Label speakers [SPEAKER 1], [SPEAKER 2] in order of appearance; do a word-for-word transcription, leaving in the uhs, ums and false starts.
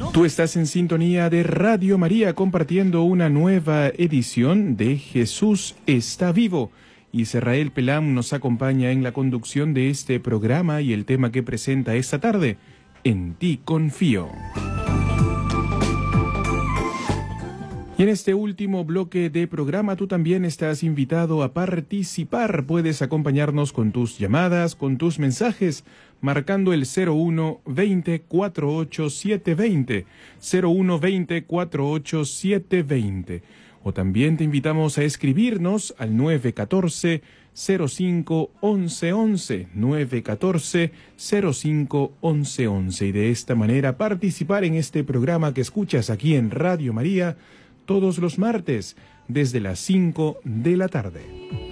[SPEAKER 1] Tú estás en sintonía de Radio María compartiendo una nueva edición de Jesús está vivo. Israel Pelam nos acompaña en la conducción de este programa y el tema que presenta esta tarde, En ti confío. Y en este último bloque de programa tú también estás invitado a participar. Puedes acompañarnos con tus llamadas, con tus mensajes, marcando el cero uno veinte cuarenta y ocho setecientos veinte, cero uno veinte cuarenta y ocho setecientos veinte. O también te invitamos a escribirnos al nueve uno cuatro cero cinco once once, nueve uno cuatro cero cinco once once. Y de esta manera participar en este programa que escuchas aquí en Radio María todos los martes desde las cinco de la tarde.